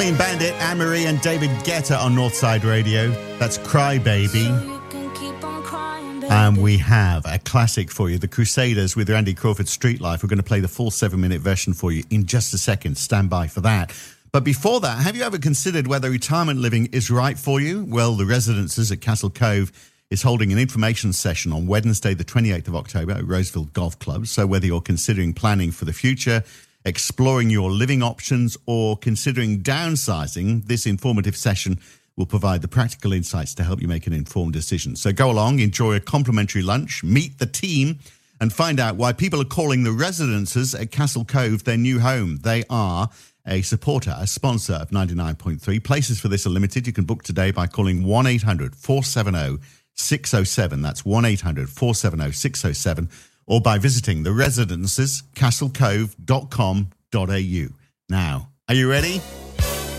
Bandit, Anne-Marie and David Guetta on Northside Radio. That's Cry Baby. And we have a classic for you, The Crusaders with Randy Crawford, Street Life. We're going to play the full 7-minute version for you in just a second. Stand by for that. But before that, have you ever considered whether retirement living is right for you? Well, the Residences at Castle Cove is holding an information session on Wednesday, the 28th of October at Roseville Golf Club. So whether you're considering planning for the future, exploring your living options, or considering downsizing, this informative session will provide the practical insights to help you make an informed decision. So go along, enjoy a complimentary lunch, meet the team, and find out why people are calling the Residences at Castle Cove their new home. They are a supporter, a sponsor of 99.3. Places for this are limited. You can book today by calling 1-800-470-607. That's 1-800-470-607. Or by visiting the Residences, castlecove.com.au. Now, are you ready?